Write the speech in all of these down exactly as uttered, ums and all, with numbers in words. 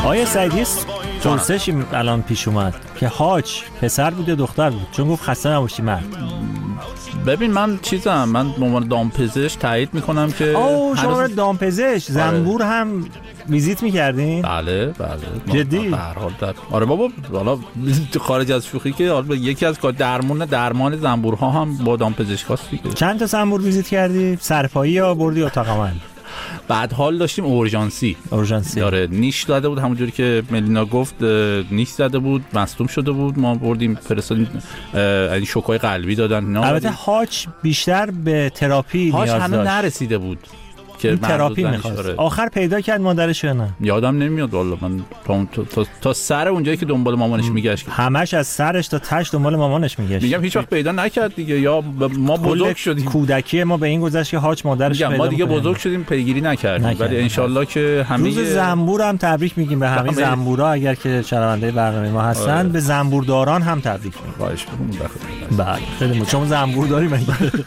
آیا سعیدی پرسشی الان پیش اومد که حاج پسر بود یا دختر بود؟ چون گفت خسته نباشی مرد. ببین من چیزم، من به عنوان دامپزشک تایید میکنم که اوه شما دامپزشک زنبور هم ویزیت میکردین؟ بله بله جدی؟ به هر حال در آره بابا، حالا خارج از شوخی که حالا یکی از کار درمون درمان زنبورها هم با دامپزشکاست دیگه. چند تا زنبور ویزیت کردی؟ سرپایی یا بردی اتاق عمل؟ بعد حال داشتیم اورژانسی اورژانسی داره نیش زده بود، همونجوری که ملینا گفت نیش زده بود، مصدوم شده بود، ما بردیم فرستادیم این شوکای قلبی دادن. البته حاج بیشتر به تراپی نیاز داشت. حاج هنوز نرسیده بود که تراپی می‌خواست. آخر پیدا کرد مادرش یا نه؟ یادم نمیاد والله. من تا, تا, تا سر اونجایی که دنبال مامانش میگشت، همش از سرش تا تش دنبال مامانش میگشت. میگم هیچ وقت پیدا نکرد دیگه، یا ما بزرگ شدیم کودکی ما به این گذشت که حاج مادرش پیدا ما دیگه بزرگ شدیم پیگیری نکردیم، ولی ان شاءالله که همه روز زنبور هم تبریک میگیم به همه زنبورا، اگر که شنونده برنامه ما هستن به زنبورداران هم تبریک میگیم. خواهش می‌کنم. بله خیلی ممنون. شما زنبور داری مگه؟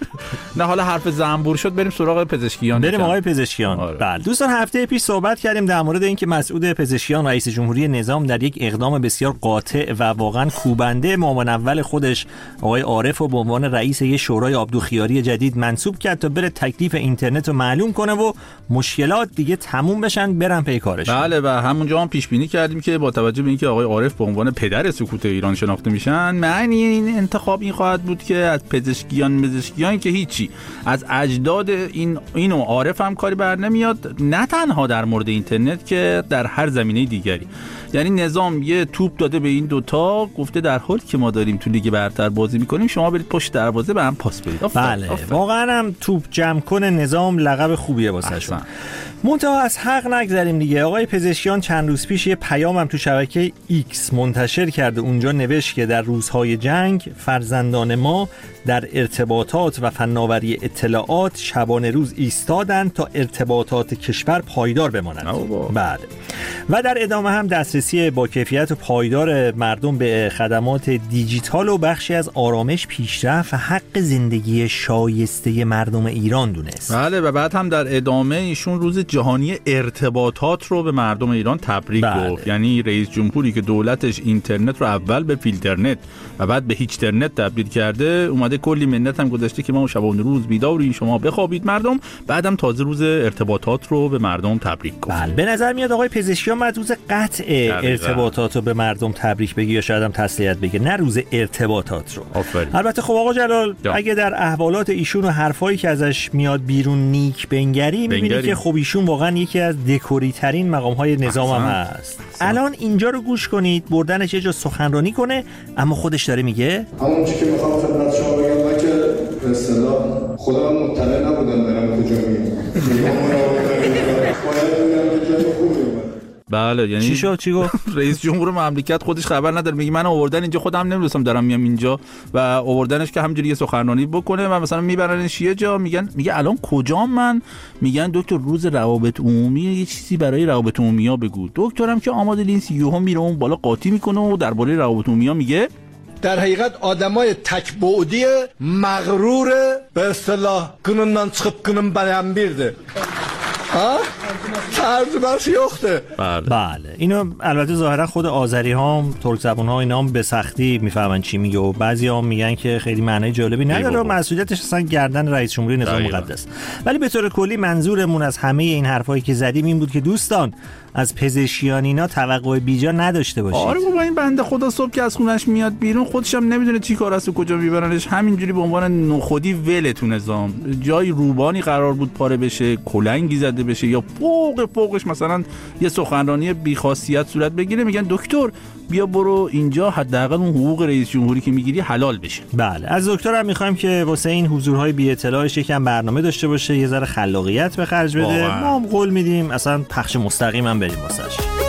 نه حالا حرف زنبور شد، بریم سراغ پزشکیان. بریم آقای پزشکیان. بله دوستان، هفته پیش صحبت کردیم در مورد اینکه مسعود پزشکیان رئیس جمهوری نظام در یک اقدام بسیار قاطع و واقعا کوبنده معاون اول خودش آقای عارف رو به عنوان رئیس یک شورای آبدوخیاری جدید منصوب کرد تا بره تکلیف اینترنت رو معلوم کنه و مشکلات دیگه تموم بشن برن پی کارش. بله و همونجا هم پیش بینی کردیم که با توجه به اینکه آقای عارف به عنوان پدر سکوت ایران شناخته میشن، معنی این انتخاب این خواهد بود که از پزشکیان پزشکیان که هیچی، از اجداد این اینو عارف هم کاری بر نمیاد، نه تنها در مورد اینترنت که در هر زمینه دیگری. یعنی نظام یه توپ داده به این دوتا، گفته در حالی که ما داریم تو لیگ برتر بازی میکنیم شما برید پشت دروازه به هم پاس بدید. بله واقعا هم توپ جمع کنه نظام لقب خوبیه واسه شما. منتها از حق نگذریم دیگه. آقای پزشکیان چند روز پیش یه پیامم تو شبکه ایکس منتشر کرده، اونجا نوشت که در روزهای جنگ فرزندان ما در ارتباطات و فناوری اطلاعات شبانه روز ایستادن تا ارتباطات کشور پایدار بماند. بعد و در ادامه هم دسترسی با کیفیت و پایدار مردم به خدمات دیجیتال و بخشی از آرامش، پیشرفت و حق زندگی شایسته مردم ایران دونست. بله و بعد هم در ادامه ایشون روز جهانی ارتباطات رو به مردم ایران تبریک بله. گفت. یعنی رئیس جمهوری که دولتش اینترنت رو اول به فیلترنت و بعد به هیچترنت تبدیل کرده، اومده کلی منت هم گذاشته که ما شبانه روز بیداری شما بخوابید مردم، بعدم تازه روز ارتباطات رو به مردم تبریک گفت. بله به نظر میاد آقای پزشکیان بعد روز قطع ارتباطات رو به مردم تبریک بگی یا شاید هم تسلیت بگه، نه روز ارتباطات رو. آفرین. البته خب آقا جلال جا. اگه در احوالات ایشون و حرفایی که ازش میاد بیرون نیک بنگری، میبینی که خب ایشون واقعا یکی از دکوری ترین مقام های نظام هم هست. الان اینجا رو گوش کنید، بردنش یه جا سخنرانی کنه اما خودش داره میگه همون چیزی که میخوام خدمت شما بگم من که به اصطلاح خودم مطلع نبودم دارم کجا میام. بله یعنی چی شد چی گفت؟ رئیس جمهور مملکت خودش خبر نداره، میگه من آوردن اینجا خودم نمیدونستم دارم میام اینجا و آوردنش که همینجوری یه سخنرانی بکنه و مثلا میبرنش یه جا، میگن میگه الان کجام من؟ میگن دکتر روز روابط عمومی یه چیزی برای روابط عمومی‌ها بگو. دکترم که آماده نیست، یهو میره اون بالا قاطی میکنه و درباره روابط عمومی‌ها میگه در حقیقت آدمای تکبعدی مغرور به اصطلاح کنونdan çıkıp کنون بیان بیرده. ها؟ ترجمه‌اش یخته. بله. بله. اینو البته ظاهرا خود آذری ها، ترک زبان ها اینا هم به سختی میفهمن چی میگه و بعضی ها میگن که خیلی معنی جالبی نداره و مسئولیتش اصلا گردن رئیس جمهوری نظام مقدس. ولی به طور کلی منظورمون از همه این حرفایی که زدیم این بود که دوستان از پزشکیان اینا توقع بیجا نداشته باشید. آره بابا این بنده خدا صبح که از خونش میاد بیرون خودش هم نمیدونه چی کار است و کجا میبرنش، همینجوری به عنوان نخودی ول تو نظام جای روبانی قرار بود پاره بشه، کلنگی زده بشه یا فوق فوقش مثلا یه سخنرانی بی‌خاصیت صورت بگیره، میگن دکتر بیا برو اینجا حداقل اون حقوق رئیس جمهوری که میگیری حلال بشه. بله از دکتر هم میخوایم که واسه این حضورهای بی اطلاعش یکم برنامه داشته باشه، یه ذره خلاقیت به خرج بده. ما هم قول میدیم اصلا پخش مستقیم هم بریم واسش.